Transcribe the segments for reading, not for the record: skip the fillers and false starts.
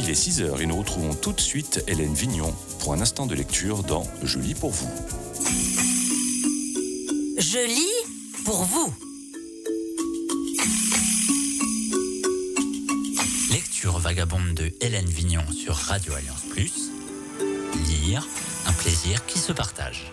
Il est 6h et nous retrouvons tout de suite Hélène Vignon pour un instant de lecture dans Je lis pour vous. Je lis pour vous. Lecture vagabonde de Hélène Vignon sur Radio Alliance Plus. Lire, un plaisir qui se partage.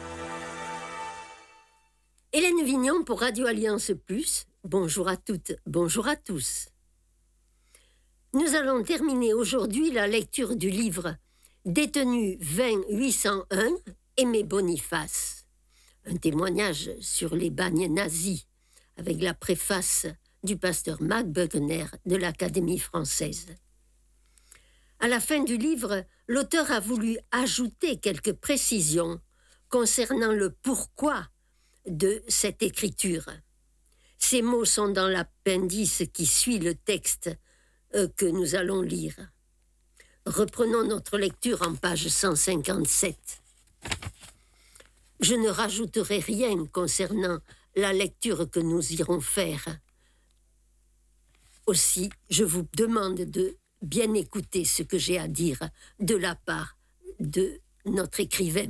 Hélène Vignon pour Radio Alliance Plus. Bonjour à toutes, bonjour à tous. Nous allons terminer aujourd'hui la lecture du livre Détenu 20-801, Aimé Boniface. Un témoignage sur les bagnes nazis avec la préface du pasteur Marc Bögener de l'Académie française. À la fin du livre, l'auteur a voulu ajouter quelques précisions concernant le pourquoi de cette écriture. Ces mots sont dans l'appendice qui suit le texte que nous allons lire. Reprenons notre lecture en page 157. Je ne rajouterai rien concernant la lecture que nous irons faire. Aussi, je vous demande de bien écouter ce que j'ai à dire de la part de notre écrivain.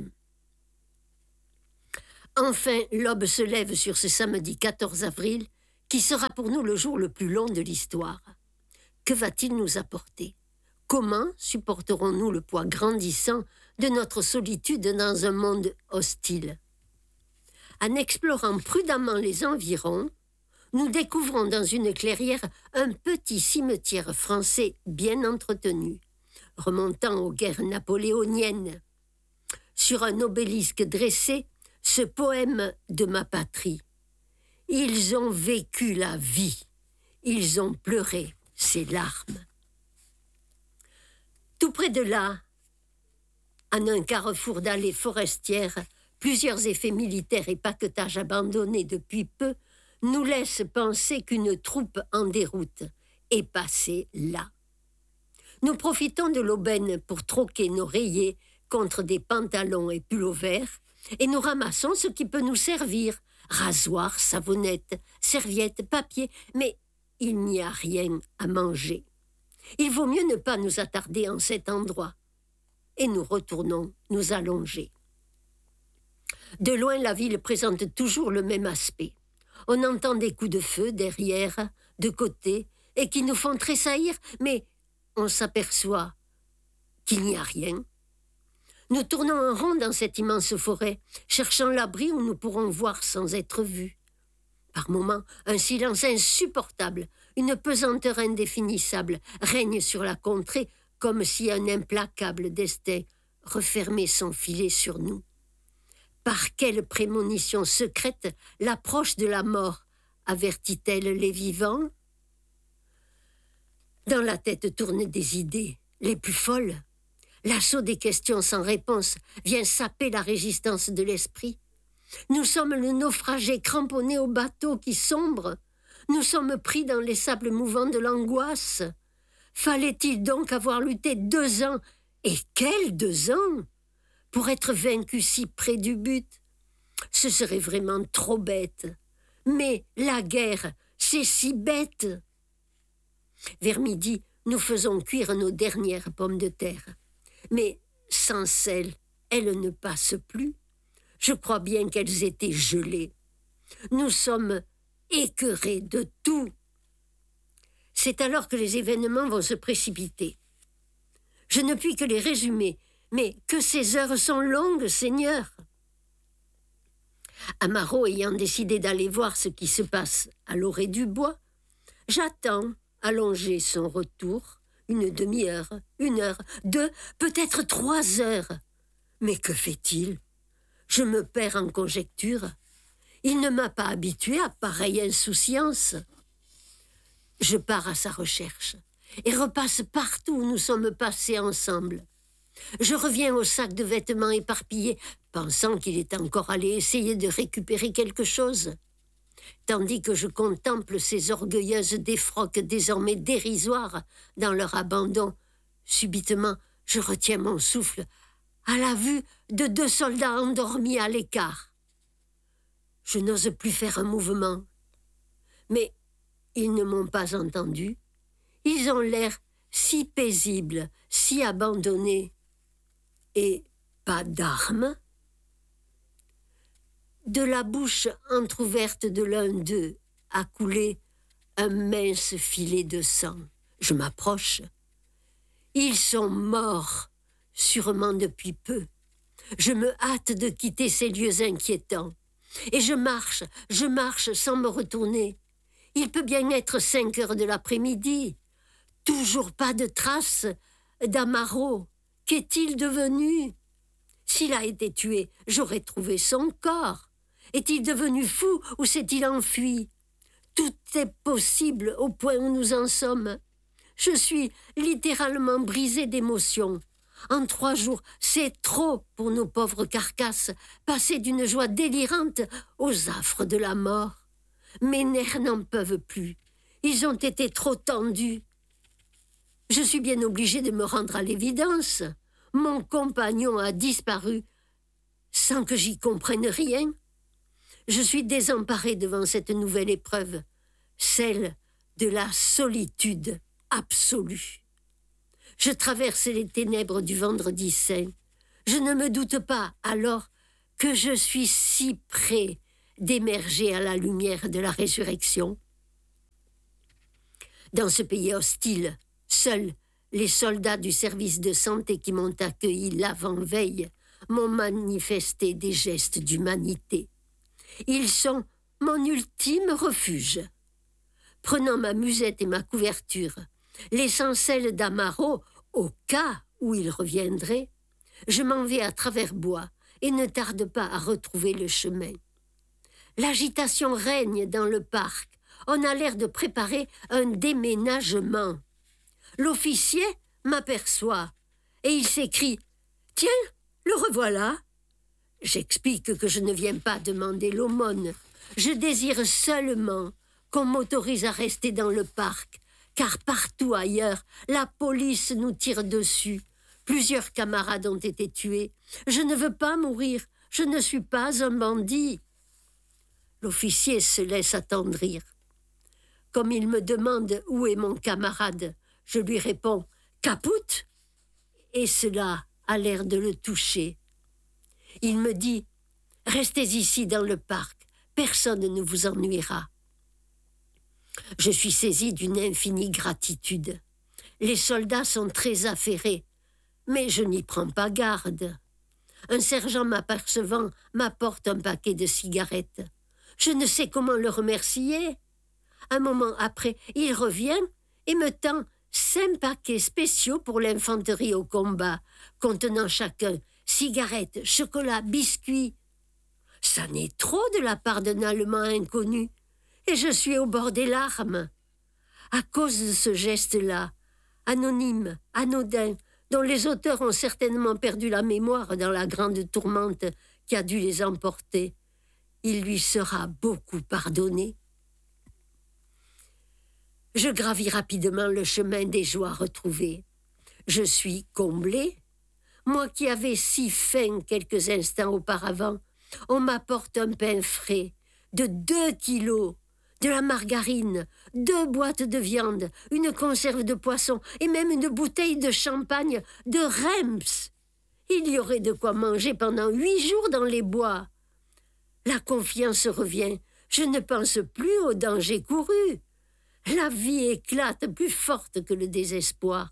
Enfin, l'aube se lève sur ce samedi 14 avril, qui sera pour nous le jour le plus long de l'histoire. Que va-t-il nous apporter ? Comment supporterons-nous le poids grandissant de notre solitude dans un monde hostile ? En explorant prudemment les environs, nous découvrons dans une clairière un petit cimetière français bien entretenu, remontant aux guerres napoléoniennes. Sur un obélisque dressé, ce poème de ma patrie. Ils ont vécu la vie, ils ont pleuré ses larmes. Tout près de là, en un carrefour d'allées forestières, plusieurs effets militaires et paquetages abandonnés depuis peu nous laissent penser qu'une troupe en déroute est passée là. Nous profitons de l'aubaine pour troquer nos rayés contre des pantalons et pullovers et nous ramassons ce qui peut nous servir, rasoir, savonnette, serviette, papier, mais il n'y a rien à manger. Il vaut mieux ne pas nous attarder en cet endroit. Et nous retournons nous allonger. De loin, la ville présente toujours le même aspect. On entend des coups de feu derrière, de côté, et qui nous font tressaillir, mais on s'aperçoit qu'il n'y a rien. Nous tournons en rond dans cette immense forêt, cherchant l'abri où nous pourrons voir sans être vus. Par moments, un silence insupportable, une pesanteur indéfinissable règne sur la contrée, comme si un implacable destin refermait son filet sur nous. Par quelle prémonition secrète l'approche de la mort avertit-elle les vivants ? Dans la tête tournent des idées, les plus folles. L'assaut des questions sans réponse vient saper la résistance de l'esprit. Nous sommes le naufragé cramponné au bateau qui sombre. Nous sommes pris dans les sables mouvants de l'angoisse. Fallait-il donc avoir lutté 2 ans, et quels 2 ans, pour être vaincu si près du but ? Ce serait vraiment trop bête. Mais la guerre, c'est si bête. Vers midi, nous faisons cuire nos dernières pommes de terre. Mais sans sel, elles ne passent plus. Je crois bien qu'elles étaient gelées. Nous sommes écœurés de tout. C'est alors que les événements vont se précipiter. Je ne puis que les résumer, mais que ces heures sont longues, Seigneur. Amaro ayant décidé d'aller voir ce qui se passe à l'orée du bois, j'attends, allongé son retour, 1 demi-heure, 1 heure, 2, peut-être 3 heures. Mais que fait-il ? Je me perds en conjectures. Il ne m'a pas habitué à pareille insouciance. Je pars à sa recherche et repasse partout où nous sommes passés ensemble. Je reviens au sac de vêtements éparpillés, pensant qu'il est encore allé essayer de récupérer quelque chose. Tandis que je contemple ces orgueilleuses défroques désormais dérisoires dans leur abandon, subitement je retiens mon souffle à la vue de 2 soldats endormis à l'écart. Je n'ose plus faire un mouvement. Mais ils ne m'ont pas entendu. Ils ont l'air si paisible, si abandonné, et pas d'armes. De la bouche entr'ouverte de l'un d'eux a coulé un mince filet de sang. Je m'approche. Ils sont morts, sûrement depuis peu. Je me hâte de quitter ces lieux inquiétants. Et je marche sans me retourner. Il peut bien être 5 heures de l'après-midi. Toujours pas de traces d'Amaro. Qu'est-il devenu? S'il a été tué, j'aurais trouvé son corps. Est-il devenu fou ou s'est-il enfui? Tout est possible au point où nous en sommes. Je suis littéralement brisée d'émotion. En 3 jours, c'est trop pour nos pauvres carcasses, passées d'une joie délirante aux affres de la mort. Mes nerfs n'en peuvent plus. Ils ont été trop tendus. Je suis bien obligée de me rendre à l'évidence. Mon compagnon a disparu sans que j'y comprenne rien. Je suis désemparée devant cette nouvelle épreuve, celle de la solitude absolue. Je traverse les ténèbres du vendredi saint. Je ne me doute pas alors que je suis si près d'émerger à la lumière de la résurrection. Dans ce pays hostile, seuls les soldats du service de santé qui m'ont accueilli l'avant-veille m'ont manifesté des gestes d'humanité. Ils sont mon ultime refuge. Prenant ma musette et ma couverture, laissant celle d'Amaro au cas où il reviendrait, je m'en vais à travers bois et ne tarde pas à retrouver le chemin. L'agitation règne dans le parc. On a l'air de préparer un déménagement. L'officier m'aperçoit et il s'écrie « Tiens, le revoilà !» J'explique que je ne viens pas demander l'aumône. Je désire seulement qu'on m'autorise à rester dans le parc, car partout ailleurs, la police nous tire dessus. Plusieurs camarades ont été tués. Je ne veux pas mourir. Je ne suis pas un bandit. L'officier se laisse attendrir. Comme il me demande où est mon camarade, je lui réponds « Caput !» et cela a l'air de le toucher. Il me dit « Restez ici dans le parc, personne ne vous ennuiera. » Je suis saisie d'une infinie gratitude. Les soldats sont très affairés, mais je n'y prends pas garde. Un sergent m'apercevant m'apporte un paquet de cigarettes. Je ne sais comment le remercier. Un moment après, il revient et me tend 5 paquets spéciaux pour l'infanterie au combat, contenant chacun cigarettes, chocolat, biscuits. Ça n'est trop de la part d'un Allemand inconnu, et je suis au bord des larmes. À cause de ce geste-là, anonyme, anodin, dont les auteurs ont certainement perdu la mémoire dans la grande tourmente qui a dû les emporter, il lui sera beaucoup pardonné. Je gravis rapidement le chemin des joies retrouvées. Je suis comblée. Moi qui avais si faim quelques instants auparavant, on m'apporte un pain frais de 2 kilos, de la margarine, 2 boîtes de viande, une conserve de poisson et même une bouteille de champagne de Reims. Il y aurait de quoi manger pendant 8 jours dans les bois. La confiance revient. Je ne pense plus au danger couru. La vie éclate plus forte que le désespoir.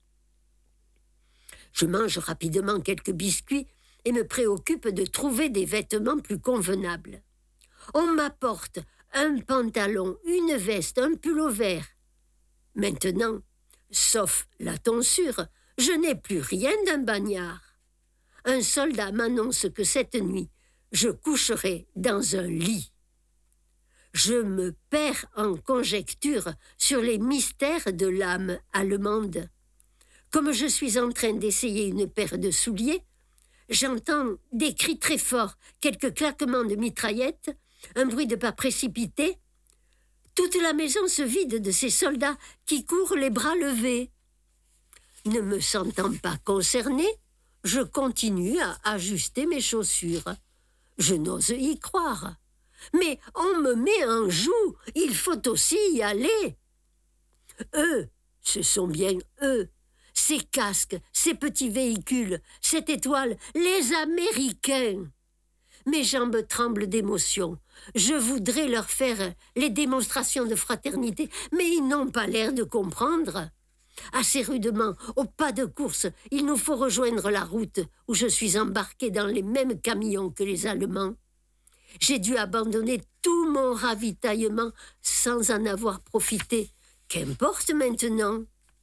Je mange rapidement quelques biscuits et me préoccupe de trouver des vêtements plus convenables. On m'apporte un pantalon, une veste, un pull vert. Maintenant, sauf la tonsure, je n'ai plus rien d'un bagnard. Un soldat m'annonce que cette nuit, je coucherai dans un lit. Je me perds en conjectures sur les mystères de l'âme allemande. Comme je suis en train d'essayer une paire de souliers, j'entends des cris très forts, quelques claquements de mitraillettes, un bruit de pas précipité. Toute la maison se vide de ces soldats qui courent les bras levés. Ne me sentant pas concernée, je continue à ajuster mes chaussures. Je n'ose y croire. Mais on me met en joue, il faut aussi y aller. Eux Ce sont bien eux, ces casques, ces petits véhicules, cette étoile, les Américains. Mes jambes tremblent d'émotion. Je voudrais leur faire les démonstrations de fraternité, mais ils n'ont pas l'air de comprendre. Assez rudement, au pas de course, il nous faut rejoindre la route où je suis embarqué dans les mêmes camions que les Allemands. J'ai dû abandonner tout mon ravitaillement sans en avoir profité. Qu'importe maintenant.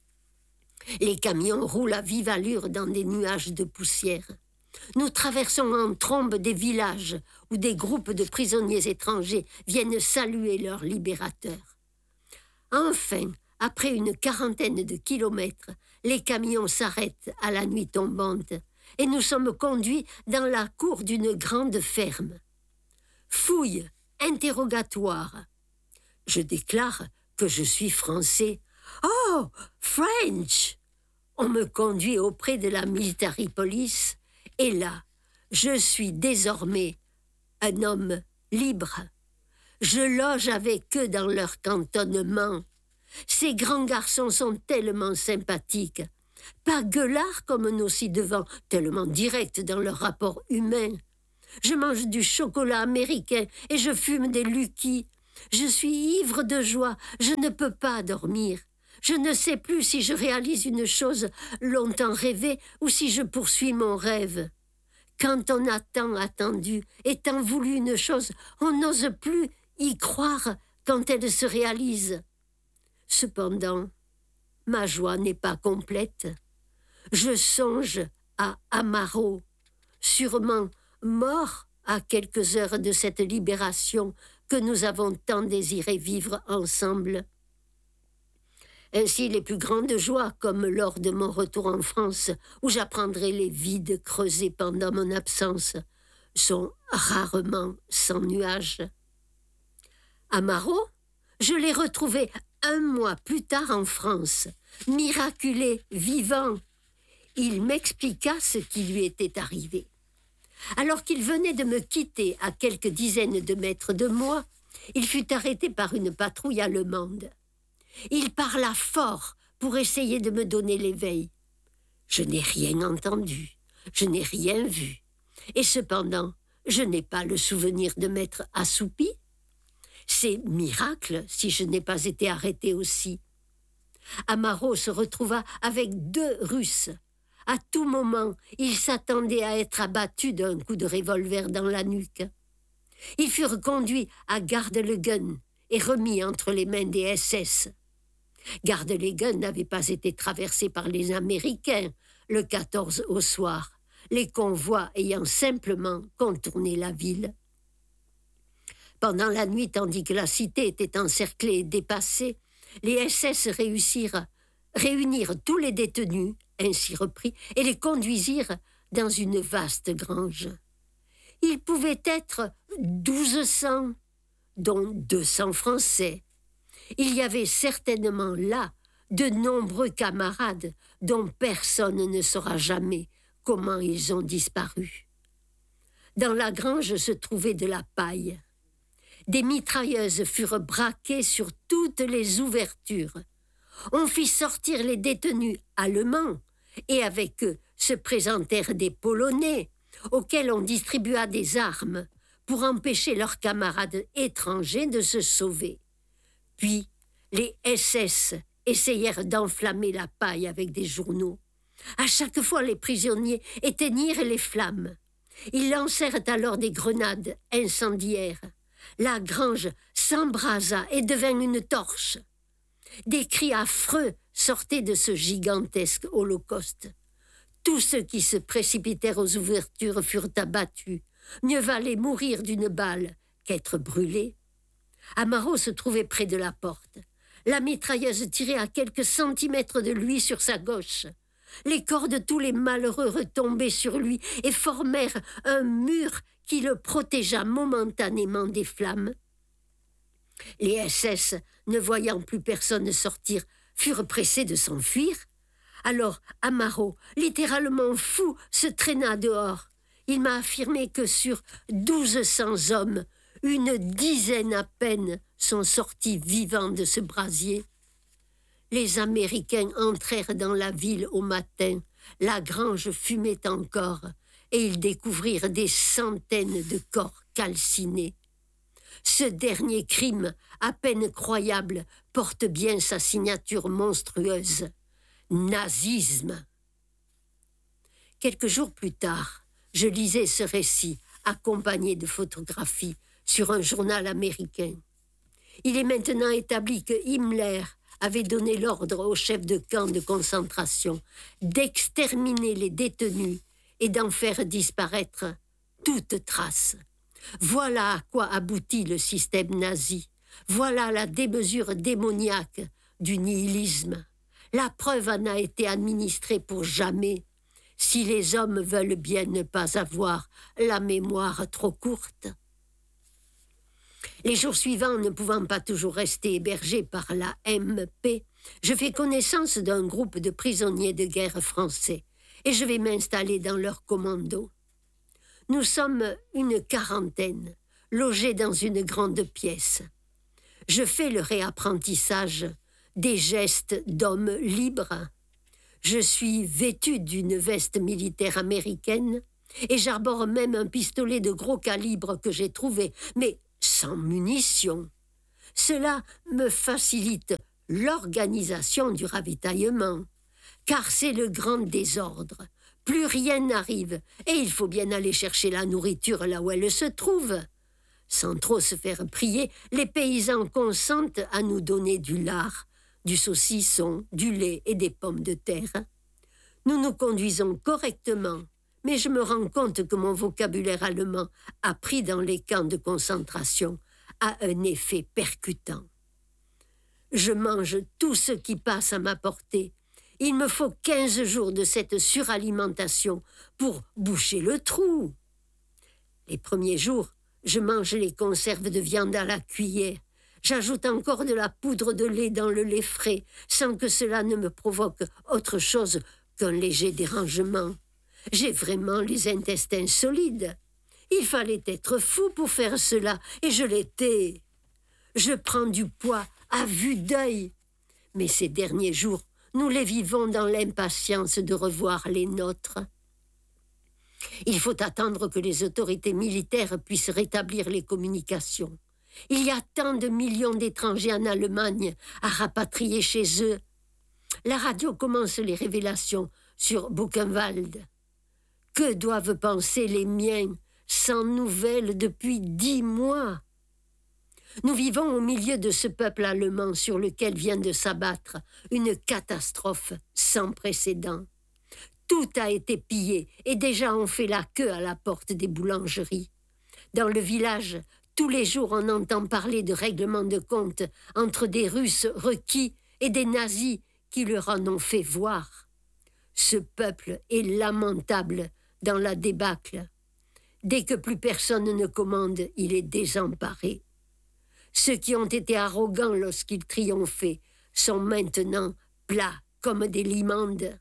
Les camions roulent à vive allure dans des nuages de poussière. Nous traversons en trombe des villages où des groupes de prisonniers étrangers viennent saluer leur libérateur. Enfin, après une quarantaine de kilomètres, les camions s'arrêtent à la nuit tombante et nous sommes conduits dans la cour d'une grande ferme. Fouille, interrogatoire. Je déclare que je suis français. Oh, French! On me conduit auprès de la military police et là, je suis désormais un homme libre. Je loge avec eux dans leur cantonnement. Ces grands garçons sont tellement sympathiques, pas gueulards comme nos ci-devant, tellement directs dans leur rapport humain. Je mange du chocolat américain et je fume des Lucky. Je suis ivre de joie, je ne peux pas dormir. Je ne sais plus si je réalise une chose longtemps rêvée ou si je poursuis mon rêve. Quand on a tant attendu et tant voulu une chose, on n'ose plus y croire quand elle se réalise. Cependant, ma joie n'est pas complète. Je songe à Amaro, sûrement mort à quelques heures de cette libération que nous avons tant désiré vivre ensemble. Ainsi, les plus grandes joies, comme lors de mon retour en France, où j'apprendrai les vides creusés pendant mon absence, sont rarement sans nuages. Amaro, je l'ai retrouvé 1 mois plus tard en France, miraculé, vivant. Il m'expliqua ce qui lui était arrivé. Alors qu'il venait de me quitter à quelques dizaines de mètres de moi, il fut arrêté par une patrouille allemande. Il parla fort pour essayer de me donner l'éveil. Je n'ai rien entendu, je n'ai rien vu. Et cependant, je n'ai pas le souvenir de m'être assoupi. C'est miracle si je n'ai pas été arrêté aussi. Amaro se retrouva avec 2 Russes. À tout moment, il s'attendait à être abattu d'un coup de revolver dans la nuque. Ils furent conduits à Gardelegen et remis entre les mains des SS. Gardelegen n'avait pas été traversé par les Américains le 14 au soir, les convois ayant simplement contourné la ville. Pendant la nuit, tandis que la cité était encerclée et dépassée, les SS réunirent tous les détenus, ainsi repris, et les conduisirent dans une vaste grange. Ils pouvaient être 1200, dont 200 Français. Il y avait certainement là de nombreux camarades dont personne ne saura jamais comment ils ont disparu. Dans la grange se trouvait de la paille. Des mitrailleuses furent braquées sur toutes les ouvertures. On fit sortir les détenus allemands et avec eux se présentèrent des Polonais auxquels on distribua des armes pour empêcher leurs camarades étrangers de se sauver. Puis, les SS essayèrent d'enflammer la paille avec des journaux. À chaque fois, les prisonniers éteignirent les flammes. Ils lancèrent alors des grenades incendiaires. La grange s'embrasa et devint une torche. Des cris affreux sortaient de ce gigantesque holocauste. Tous ceux qui se précipitèrent aux ouvertures furent abattus. Mieux valait mourir d'une balle qu'être brûlé. Amaro se trouvait près de la porte. La mitrailleuse tirait à quelques centimètres de lui sur sa gauche. Les corps de tous les malheureux retombaient sur lui et formèrent un mur qui le protégea momentanément des flammes. Les SS, ne voyant plus personne sortir, furent pressés de s'enfuir. Alors Amaro, littéralement fou, se traîna dehors. Il m'a affirmé que sur 1200 hommes, une dizaine à peine sont sortis vivants de ce brasier. Les Américains entrèrent dans la ville au matin. La grange fumait encore, et ils découvrirent des centaines de corps calcinés. Ce dernier crime, à peine croyable, porte bien sa signature monstrueuse. Nazisme. Quelques jours plus tard, je lisais ce récit, accompagné de photographies, sur un journal américain. Il est maintenant établi que Himmler avait donné l'ordre aux chefs de camps de concentration d'exterminer les détenus et d'en faire disparaître toute trace. Voilà à quoi aboutit le système nazi. Voilà la démesure démoniaque du nihilisme. La preuve en a été administrée pour jamais, si les hommes veulent bien ne pas avoir la mémoire trop courte. Les jours suivants, ne pouvant pas toujours rester hébergés par la MP, je fais connaissance d'un groupe de prisonniers de guerre français et je vais m'installer dans leur commando. Nous sommes une quarantaine, logés dans une grande pièce. Je fais le réapprentissage des gestes d'homme libre. Je suis vêtu d'une veste militaire américaine et j'arbore même un pistolet de gros calibre que j'ai trouvé, mais sans munitions. Cela me facilite l'organisation du ravitaillement, car c'est le grand désordre. Plus rien n'arrive, et il faut bien aller chercher la nourriture là où elle se trouve. Sans trop se faire prier, les paysans consentent à nous donner du lard, du saucisson, du lait et des pommes de terre. Nous nous conduisons correctement, mais je me rends compte que mon vocabulaire allemand, appris dans les camps de concentration, a un effet percutant. Je mange tout ce qui passe à ma portée. Il me faut 15 jours de cette suralimentation pour boucher le trou. Les premiers jours, je mange les conserves de viande à la cuillère. J'ajoute encore de la poudre de lait dans le lait frais, sans que cela ne me provoque autre chose qu'un léger dérangement. J'ai vraiment les intestins solides. Il fallait être fou pour faire cela, et je l'étais. Je prends du poids à vue d'œil. Mais ces derniers jours, nous les vivons dans l'impatience de revoir les nôtres. Il faut attendre que les autorités militaires puissent rétablir les communications. Il y a tant de millions d'étrangers en Allemagne à rapatrier chez eux. La radio commence les révélations sur Buchenwald. Que doivent penser les miens, sans nouvelles depuis 10 mois? Nous vivons au milieu de ce peuple allemand sur lequel vient de s'abattre une catastrophe sans précédent. Tout a été pillé et déjà on fait la queue à la porte des boulangeries. Dans le village, tous les jours on entend parler de règlement de compte entre des Russes requis et des nazis qui leur en ont fait voir. Ce peuple est lamentable dans la débâcle. Dès que plus personne ne commande, il est désemparé. Ceux qui ont été arrogants lorsqu'ils triomphaient sont maintenant plats comme des limandes.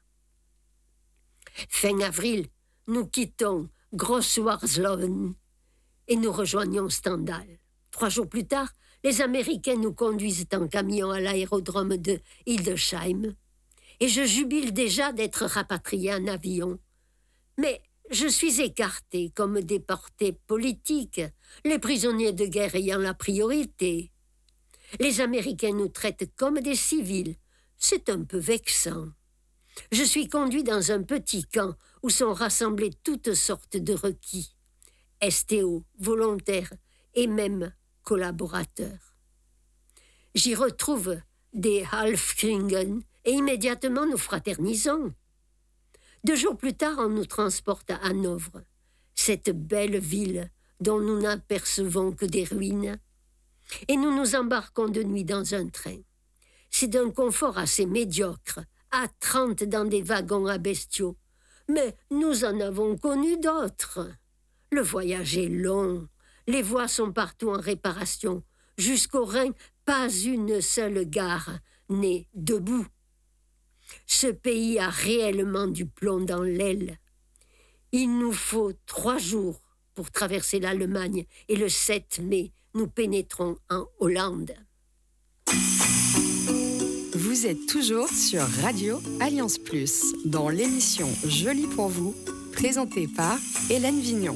Fin avril, nous quittons Großwarsleben et nous rejoignons Stendal. 3 jours plus tard, les Américains nous conduisent en camion à l'aérodrome de Hildesheim et je jubile déjà d'être rapatrié en avion. Mais je suis écarté comme déporté politique, les prisonniers de guerre ayant la priorité. Les Américains nous traitent comme des civils. C'est un peu vexant. Je suis conduit dans un petit camp où sont rassemblés toutes sortes de requis, STO, volontaires et même collaborateurs. J'y retrouve des Halfkringen et immédiatement nous fraternisons. 2 jours plus tard, on nous transporte à Hanovre, cette belle ville dont nous n'apercevons que des ruines, et nous nous embarquons de nuit dans un train. C'est d'un confort assez médiocre, à 30 dans des wagons à bestiaux, mais nous en avons connu d'autres. Le voyage est long, les voies sont partout en réparation, jusqu'au Rhin, pas une seule gare n'est debout. Ce pays a réellement du plomb dans l'aile. Il nous faut 3 jours pour traverser l'Allemagne et le 7 mai, nous pénétrons en Hollande. Vous Vous êtes toujours sur Radio Alliance Plus, dans l'émission Joli pour vous, présentée par Hélène Vignon.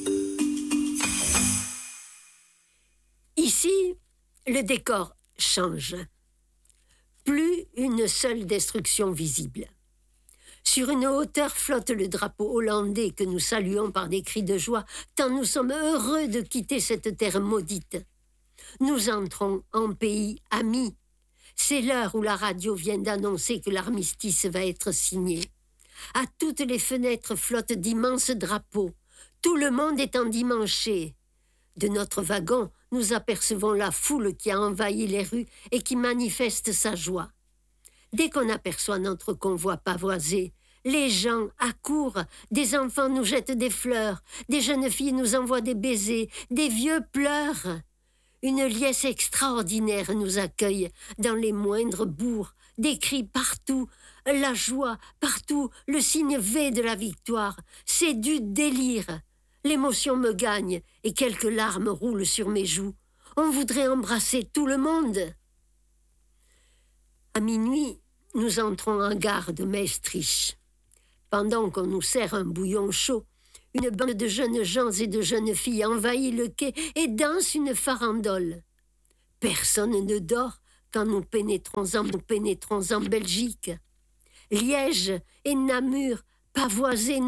Ici, le décor change. Plus une seule destruction visible. Sur une hauteur flotte le drapeau hollandais que nous saluons par des cris de joie, tant nous sommes heureux de quitter cette terre maudite. Nous entrons en pays ami. C'est l'heure où la radio vient d'annoncer que l'armistice va être signé. À toutes les fenêtres flottent d'immenses drapeaux. Tout le monde est endimanché. De notre wagon, nous apercevons la foule qui a envahi les rues et qui manifeste sa joie. Dès qu'on aperçoit notre convoi pavoisé, les gens accourent, des enfants nous jettent des fleurs, des jeunes filles nous envoient des baisers, des vieux pleurent. Une liesse extraordinaire nous accueille dans les moindres bourgs, des cris partout, la joie partout, le signe V de la victoire. C'est du délire. L'émotion me gagne et quelques larmes roulent sur mes joues. On voudrait embrasser tout le monde. À minuit, nous entrons en gare de Maestricht. Pendant qu'on nous sert un bouillon chaud, une bande de jeunes gens et de jeunes filles envahit le quai et danse une farandole. Personne ne dort quand nous pénétrons en Belgique. Liège et Namur, pavoisés,